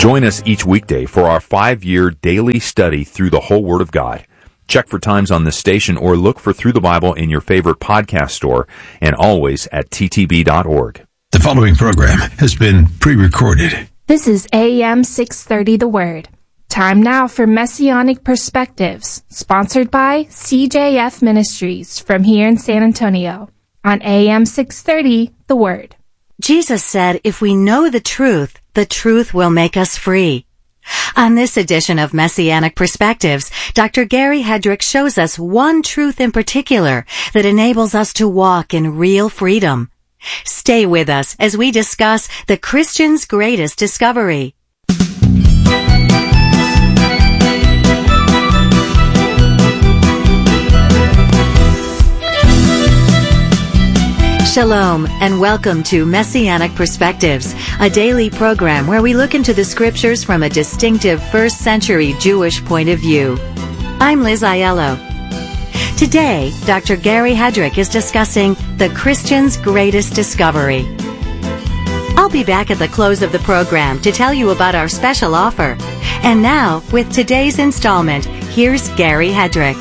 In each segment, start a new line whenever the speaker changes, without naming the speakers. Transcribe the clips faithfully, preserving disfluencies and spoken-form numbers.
Join us each weekday for our five-year daily study through the whole Word of God. Check for times on this station or look for Through the Bible in your favorite podcast store and always at t t b dot org.
The following program has been pre-recorded.
This is A M six thirty The Word. Time now for Messianic Perspectives, sponsored by C J F Ministries from here in San Antonio on A M six thirty The Word.
Jesus said, if we know the truth, the truth will make us free. On this edition of Messianic Perspectives, Doctor Gary Hedrick shows us one truth in particular that enables us to walk in real freedom. Stay with us as we discuss the Christian's greatest discovery. Shalom, and welcome to Messianic Perspectives, a daily program where we look into the scriptures from a distinctive first century Jewish point of view. I'm Liz Aiello. Today, Doctor Gary Hedrick is discussing the Christian's greatest discovery. I'll be back at the close of the program to tell you about our special offer. And now, with today's installment, here's Gary Hedrick.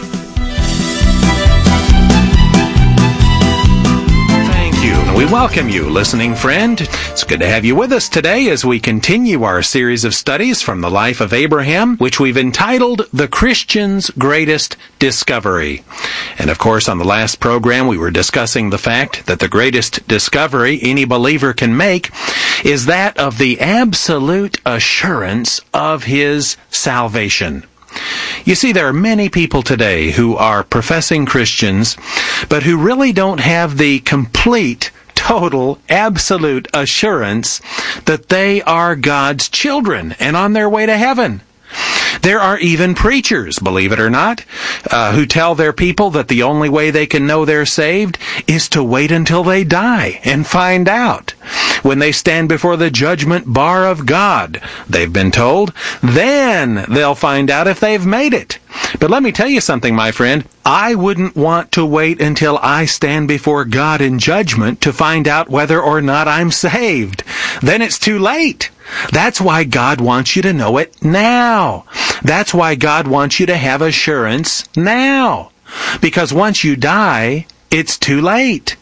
We welcome you, listening friend. It's good to have you with us today as we continue our series of studies from the life of Abraham, which we've entitled The Christian's Greatest Discovery. And of course, on the last program, we were discussing the fact that the greatest discovery any believer can make is that of the absolute assurance of his salvation. You see, there are many people today who are professing Christians, but who really don't have the complete, total, absolute assurance that they are God's children and on their way to heaven. There are even preachers, believe it or not, uh, who tell their people that the only way they can know they're saved is to wait until they die and find out. When they stand before the judgment bar of God, they've been told, then they'll find out if they've made it. But let me tell you something, my friend. I wouldn't want to wait until I stand before God in judgment to find out whether or not I'm saved. Then it's too late. That's why God wants you to know it now. That's why God wants you to have assurance now. Because once you die, it's too late.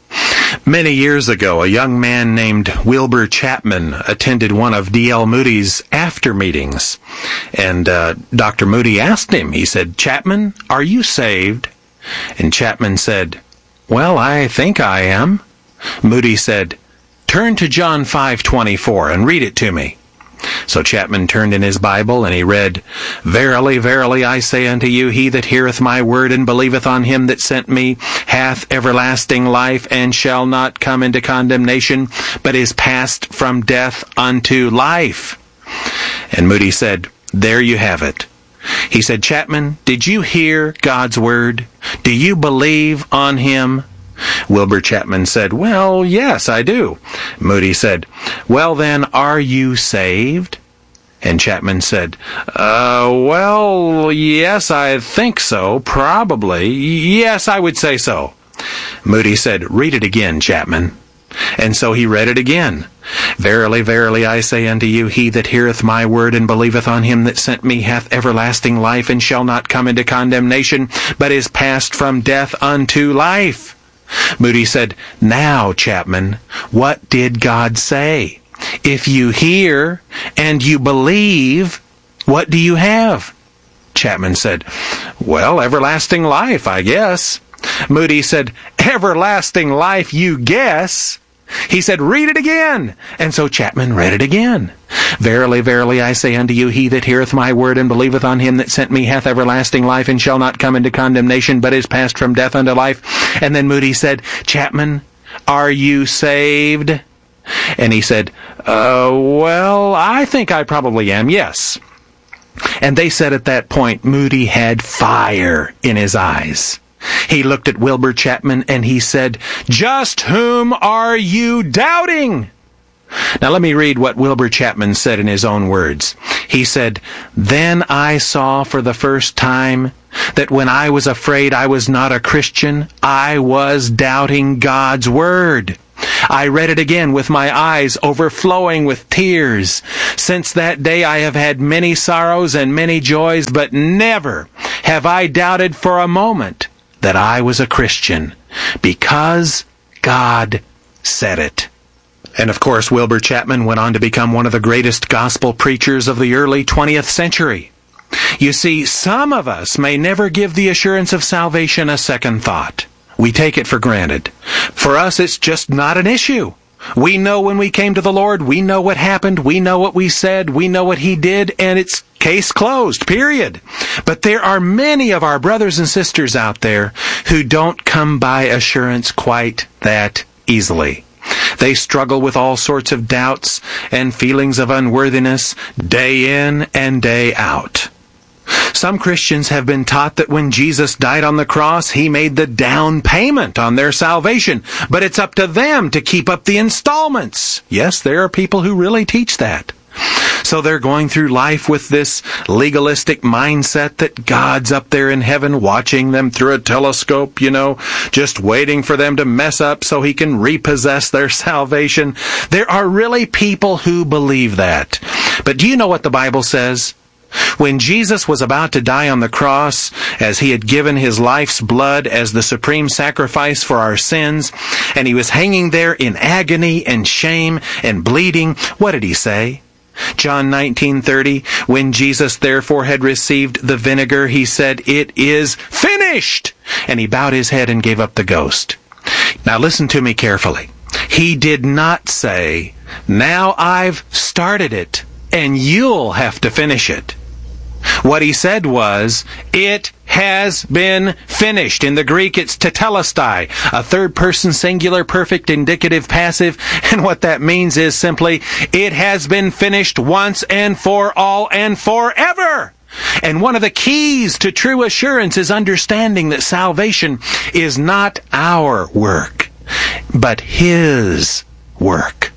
Many years ago, a young man named Wilbur Chapman attended one of D L Moody's after meetings. And uh, Doctor Moody asked him, he said, "Chapman, are you saved?" And Chapman said, "Well, I think I am." Moody said, "Turn to John five twenty-four and read it to me." So Chapman turned in his Bible, and he read, "Verily, verily, I say unto you, he that heareth my word and believeth on him that sent me hath everlasting life, and shall not come into condemnation, but is passed from death unto life." And Moody said, "There you have it." He said, "Chapman, did you hear God's word? Do you believe on him?" Wilbur Chapman said, "Well, yes, I do." Moody said, "Well, then, are you saved?" And Chapman said, Uh, well, yes, I think so, probably. Yes, I would say so." Moody said, "Read it again, Chapman." And so he read it again. "Verily, verily, I say unto you, he that heareth my word and believeth on him that sent me hath everlasting life, and shall not come into condemnation, but is passed from death unto life." Moody said, "Now, Chapman, what did God say? If you hear and you believe, what do you have?" Chapman said, "Well, everlasting life, I guess." Moody said, "Everlasting life, you guess?" He said, "Read it again." And so Chapman read it again. "Verily, verily, I say unto you, he that heareth my word and believeth on him that sent me hath everlasting life, and shall not come into condemnation, but is passed from death unto life." And then Moody said, "Chapman, are you saved?" And he said, uh, well, I think I probably am, yes. And they said at that point, Moody had fire in his eyes. He looked at Wilbur Chapman and he said, "Just whom are you doubting?" Now let me read what Wilbur Chapman said in his own words. He said, "Then I saw for the first time that when I was afraid I was not a Christian, I was doubting God's word. I read it again with my eyes overflowing with tears. Since that day I have had many sorrows and many joys, but never have I doubted for a moment that I was a Christian, because God said it." And of course, Wilbur Chapman went on to become one of the greatest gospel preachers of the early twentieth century. You see, some of us may never give the assurance of salvation a second thought. We take it for granted. For us, it's just not an issue. We know when we came to the Lord, we know what happened, we know what we said, we know what He did, and it's case closed, period. But there are many of our brothers and sisters out there who don't come by assurance quite that easily. They struggle with all sorts of doubts and feelings of unworthiness day in and day out. Some Christians have been taught that when Jesus died on the cross, He made the down payment on their salvation, but it's up to them to keep up the installments. Yes, there are people who really teach that. So they're going through life with this legalistic mindset that God's up there in heaven watching them through a telescope, you know, just waiting for them to mess up so He can repossess their salvation. There are really people who believe that. But do you know what the Bible says? When Jesus was about to die on the cross, as He had given His life's blood as the supreme sacrifice for our sins, and He was hanging there in agony and shame and bleeding, what did He say? John nineteen thirty, when Jesus therefore had received the vinegar, He said, "It is finished!" And He bowed His head and gave up the ghost. Now listen to me carefully. He did not say, "Now I've started it, and you'll have to finish it." What He said was, "It has been finished." In the Greek, it's tetelestai, a third-person singular perfect indicative passive. And what that means is simply, it has been finished once and for all and forever. And one of the keys to true assurance is understanding that salvation is not our work, but His work.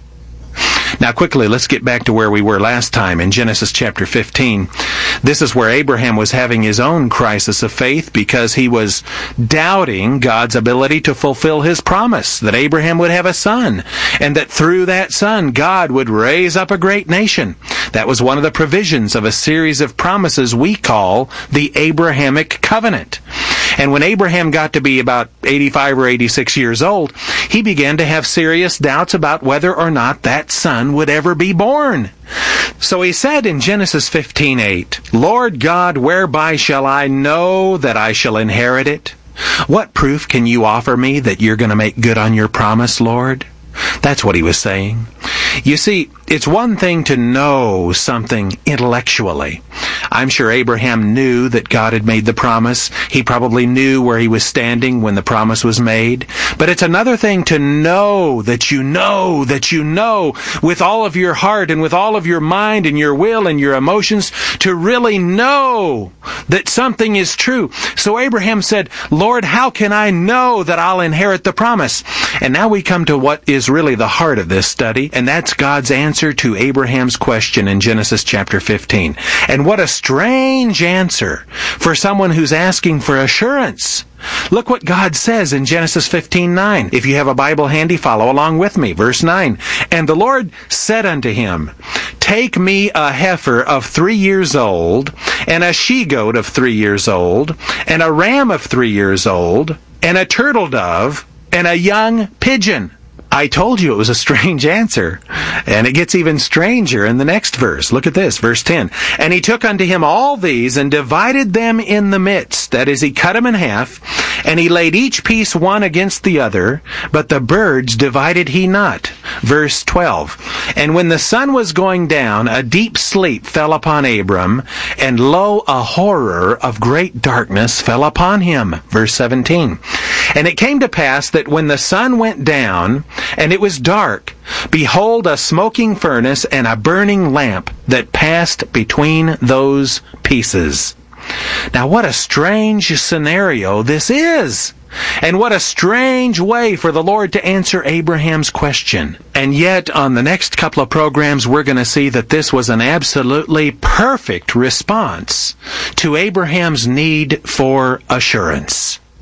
Now quickly, let's get back to where we were last time in Genesis chapter fifteen. This is where Abraham was having his own crisis of faith because he was doubting God's ability to fulfill His promise that Abraham would have a son, and that through that son God would raise up a great nation. That was one of the provisions of a series of promises we call the Abrahamic covenant. And when Abraham got to be about eighty-five or eighty-six years old, he began to have serious doubts about whether or not that son would ever be born. So he said in Genesis fifteen eight, "Lord God, whereby shall I know that I shall inherit it? What proof can you offer me that you're going to make good on your promise, Lord?" That's what he was saying. You see, it's one thing to know something intellectually. I'm sure Abraham knew that God had made the promise. He probably knew where he was standing when the promise was made. But it's another thing to know that you know that you know with all of your heart and with all of your mind and your will and your emotions to really know that something is true. So Abraham said, "Lord, how can I know that I'll inherit the promise?" And now we come to what is really the heart of this study, and that's God's answer to Abraham's question in Genesis chapter fifteen. And what a strange answer for someone who's asking for assurance. Look what God says in Genesis fifteen nine. If you have a Bible handy, follow along with me. Verse nine. "And the Lord said unto him, Take me a heifer of three years old, and a she-goat of three years old, and a ram of three years old, and a turtle dove, and a young pigeon." I told you it was a strange answer. And it gets even stranger in the next verse. Look at this, verse ten. "And he took unto him all these, and divided them in the midst." That is, he cut them in half, "and he laid each piece one against the other, but the birds divided he not." Verse twelve. "And when the sun was going down, a deep sleep fell upon Abram, and lo, a horror of great darkness fell upon him." Verse seventeen. "And it came to pass that when the sun went down, and it was dark, behold, a smoking furnace and a burning lamp that passed between those pieces." Now what a strange scenario this is! And what a strange way for the Lord to answer Abraham's question. And yet, on the next couple of programs, we're going to see that this was an absolutely perfect response to Abraham's need for assurance.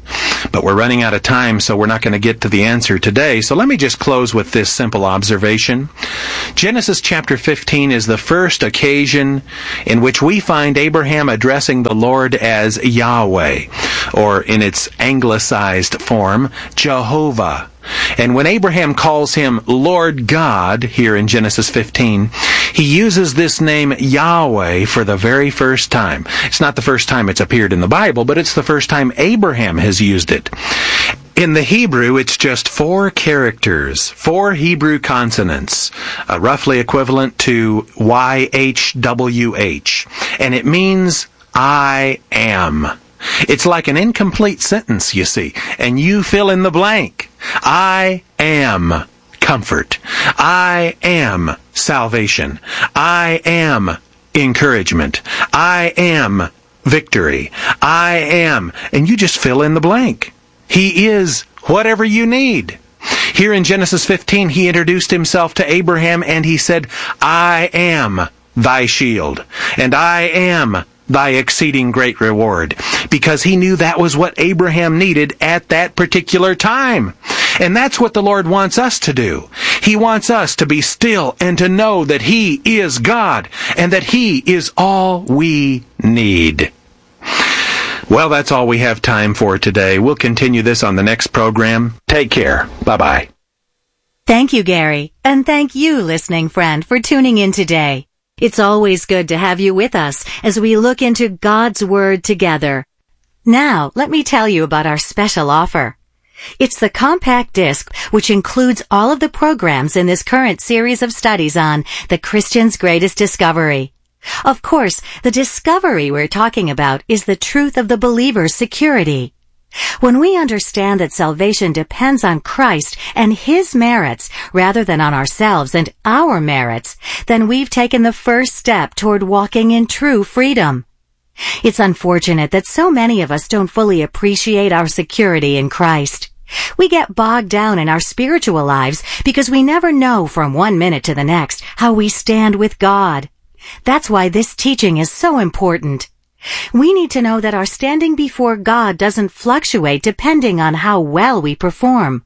But we're running out of time, so we're not going to get to the answer today. So let me just close with this simple observation. Genesis chapter fifteen is the first occasion in which we find Abraham addressing the Lord as Yahweh, or in its anglicized form, Jehovah. And when Abraham calls him Lord God, here in Genesis fifteen, he uses this name Yahweh for the very first time. It's not the first time it's appeared in the Bible, but it's the first time Abraham has used it. In the Hebrew, it's just four characters, four Hebrew consonants, uh, roughly equivalent to Y H W H. And it means, I am. It's like an incomplete sentence, you see, and you fill in the blank. I am comfort. I am salvation. I am encouragement. I am victory. I am, and you just fill in the blank. He is whatever you need. Here in Genesis fifteen, he introduced himself to Abraham and he said, I am thy shield, and I am thy exceeding great reward, because he knew that was what Abraham needed at that particular time. And that's what the Lord wants us to do. He wants us to be still and to know that he is God and that he is all we need. Well, that's all we have time for today. We'll continue this on the next program. Take care. Bye-bye.
Thank you, Gary. And thank you, listening friend, for tuning in today. It's always good to have you with us as we look into God's Word together. Now, let me tell you about our special offer. It's the compact disc, which includes all of the programs in this current series of studies on the Christian's Greatest Discovery. Of course, the discovery we're talking about is the truth of the believer's security. When we understand that salvation depends on Christ and His merits rather than on ourselves and our merits, then we've taken the first step toward walking in true freedom. It's unfortunate that so many of us don't fully appreciate our security in Christ. We get bogged down in our spiritual lives because we never know from one minute to the next how we stand with God. That's why this teaching is so important. We need to know that our standing before God doesn't fluctuate depending on how well we perform.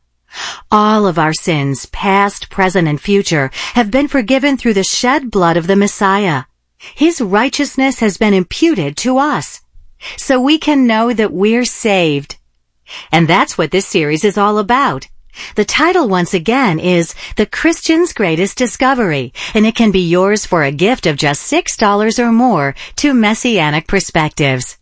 All of our sins, past, present, and future, have been forgiven through the shed blood of the Messiah. His righteousness has been imputed to us, so we can know that we're saved. And that's what this series is all about. The title, once again, is The Christian's Greatest Discovery, and it can be yours for a gift of just six dollars or more to Messianic Perspectives.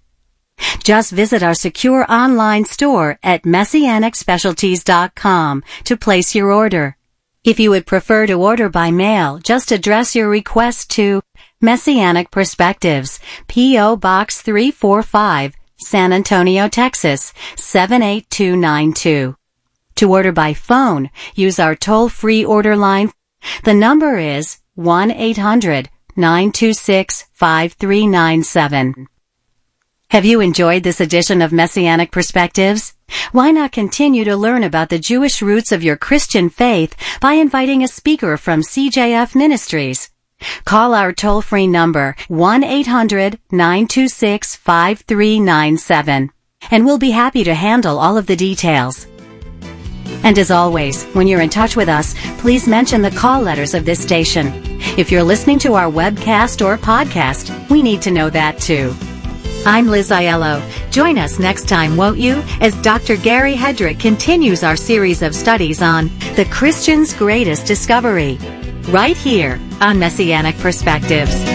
Just visit our secure online store at messianic specialties dot com to place your order. If you would prefer to order by mail, just address your request to Messianic Perspectives, P O Box three forty-five, San Antonio, Texas, seven eight two nine two. To order by phone, use our toll-free order line. The number is one eight hundred nine two six five three nine seven. Have you enjoyed this edition of Messianic Perspectives? Why not continue to learn about the Jewish roots of your Christian faith by inviting a speaker from C J F Ministries? Call our toll-free number one eight hundred nine two six five three nine seven, and we'll be happy to handle all of the details. And as always, when you're in touch with us, please mention the call letters of this station. If you're listening to our webcast or podcast, we need to know that too. I'm Liz Aiello. Join us next time, won't you, as Doctor Gary Hedrick continues our series of studies on the Christian's Greatest Discovery, right here on Messianic Perspectives.